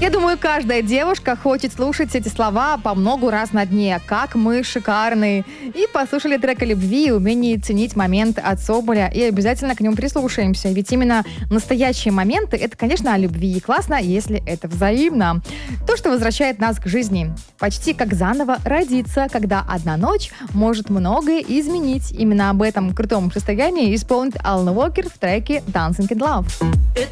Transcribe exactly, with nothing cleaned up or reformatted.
Я думаю, каждая девушка хочет слушать эти слова по многу раз на дне. Как мы шикарны. И послушали трек о любви и умении ценить момент от Соболя. И обязательно к нему прислушаемся. Ведь именно настоящие моменты — это, конечно, о любви. И классно, если это взаимно. То, что возвращает нас к жизни. Почти как заново родиться, когда одна ночь может многое изменить. Именно об этом крутом состоянии исполнит Алана Уокер в треке «Dancing in Love».